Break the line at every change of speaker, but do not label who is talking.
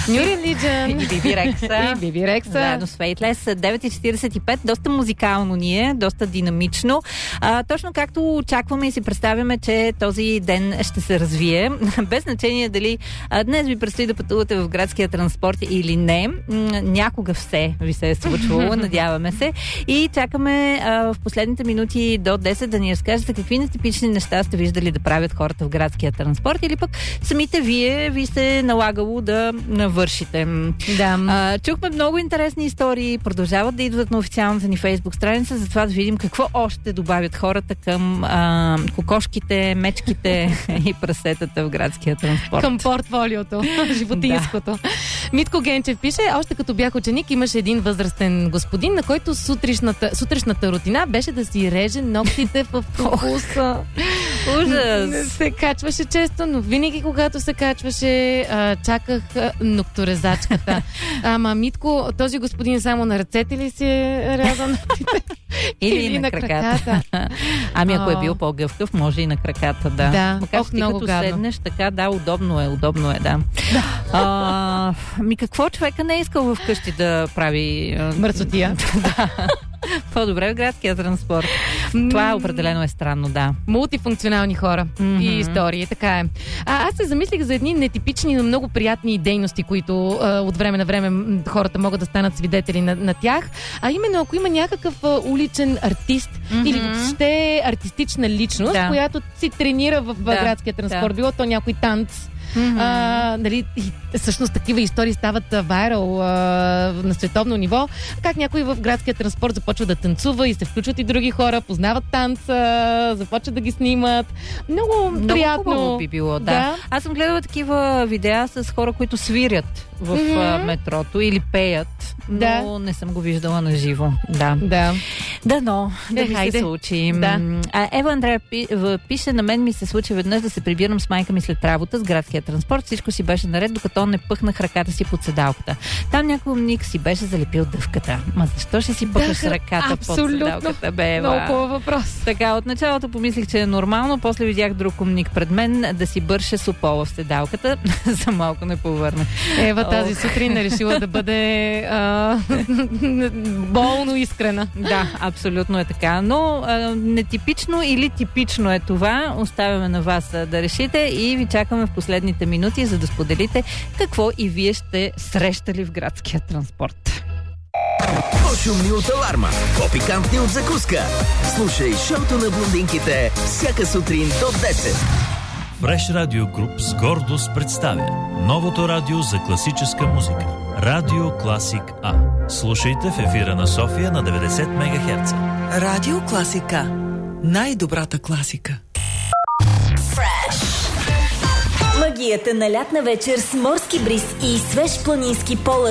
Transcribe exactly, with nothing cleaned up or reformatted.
New Religion.
И Биби Рекса.
И Биби Рекса.
Заедно с Weightless. девет и четиридесет и пет. Доста музикално ни е, доста динамично. А, точно както очакваме и си представяме, че този ден ще се развие. Без значение дали а, днес ви предстои да пътувате в градския транспорт или не. Някога все ви се е случвало, надяваме се. И чакаме а, в последните минути до десет да ни разкажете какви нетипични неща сте виждали да правят хората в градския транспорт или пък самите вие ви се налагало да навършите.
Да.
А, чухме много интересни истории, продължават да идват на официалната ни Фейсбук страница, затова да видим какво още добавят хората към а, кокошките, мечките и прасетата в градския транспорт.
Към портфолиото, животинското. Да. Митко Генчев пише, още като бях ученик, имаше един възрастен господин, на който сутрешната, сутрешната рутина беше да си реже ногтите в автобуса.
Ужас!
Се качваше често, но винаги когато се качваше, а, чаках а, нокторезачката. Ама Митко, този господин само на ръцете ли си е рязал ногтите?
Или, Или на краката. краката. Ами ако е бил по-гъвкав, може и на краката, да.
Да,
макар
ох,
ти
много
като
гадно.
седнеш, така, да, удобно е, удобно е, да. да. А, ми какво човека не е искал вкъщи да прави...
Мърсотия.
Да. По-добре в градския транспорт. Това определено е странно, да.
Мултифункционални хора
mm-hmm.
и истории, така е. А, аз се замислих за едни нетипични, но много приятни дейности, които а, от време на време хората могат да станат свидетели на, на тях. А именно, ако има някакъв а, уличен артист mm-hmm. или въобще артистична личност, да. която си тренира в, в да. градския транспорт, да. било то някой танц. Mm-hmm. А, нали, и, всъщност такива истории стават вайрал на световно ниво. Как някой в градския транспорт започва да танцува и се включват и други хора, познават танца, започват да ги снимат. Много, Много приятно.
Много би било, да. да. Аз съм гледала такива видеа с хора, които свирят в mm-hmm. метрото или пеят, но да. не съм го виждала на живо. Да.
Да.
Да, но да
е,
ми
хайде.
се случи.
Да.
А, Ева Андрея пи, пише, на мен ми се случи веднъж да се прибирам с майка ми след работа с градския транспорт. Всичко си беше наред, докато не пъхнах ръката си под седалката. Там някой умник си беше залепил дъвката. Ма защо ще си пъхаш да, ръката
абсолютно.
под седалката, бе, Ева?
Много хубав въпрос.
Така, от началото помислих, че е нормално, после видях друг умник пред мен да си бърше сопола в седалката. За малко не повърна.
Ева тази oh. сутрин е решила да бъде а, болно искрена.
Да, абсолютно е така. Но а, нетипично или типично е това. Оставяме на вас а, да решите и ви чакаме в последните минути, за да споделите какво и вие ще срещали в градския транспорт.
По-шумни от аларма, по-пикантни от закуска. Слушай шоуто на блондинките всяка сутрин до десет.
Fresh Radio Group с гордост представя новото радио за класическа музика. Радио Класик А. Слушайте в ефира на София на деветдесет мегахерца.
Радио Класик А. Най-добрата класика.
Магията на лятна вечер с морски бриз и свеж планински полъ